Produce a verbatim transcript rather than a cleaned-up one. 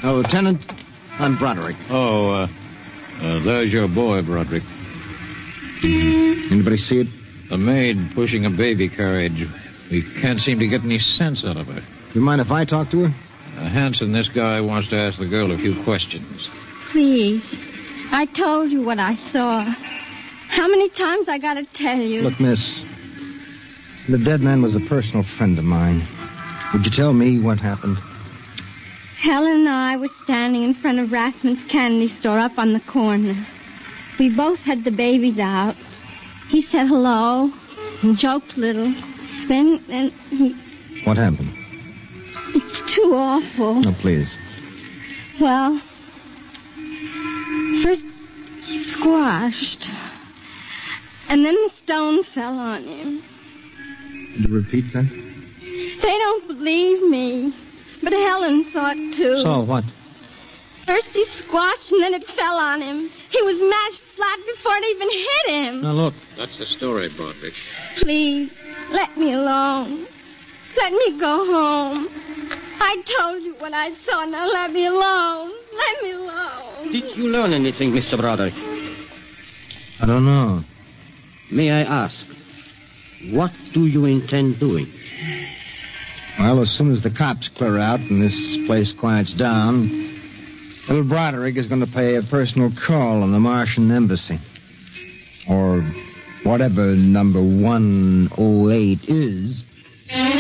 Uh, Lieutenant, I'm Broderick. Oh, uh, uh, there's your boy, Broderick. Anybody see it? The maid pushing a baby carriage. We can't seem to get any sense out of her. You mind if I talk to her? Uh, Hanson, this guy wants to ask the girl a few questions. Please. I told you what I saw. How many times I gotta tell you? Look, miss, the dead man was a personal friend of mine. Would you tell me what happened? Helen and I were standing in front of Rathman's candy store up on the corner. We both had the babies out. He said hello and joked a little. Then, then he... What happened? It's too awful. No, please. Well, first he squashed. And then the stone fell on him. Could you repeat that? They don't believe me. But Helen saw it, too. Saw what? First he squashed, and then it fell on him. He was mashed flat before it even hit him. Now, look. That's the story, Broderick. Please, let me alone. Let me go home. I told you what I saw. Now let me alone. Let me alone. Did you learn anything, Mister Broderick? I don't know. May I ask, what do you intend doing? Well, as soon as the cops clear out and this place quiets down, little Broderick is going to pay a personal call on the Martian embassy. Or whatever number one oh eight is.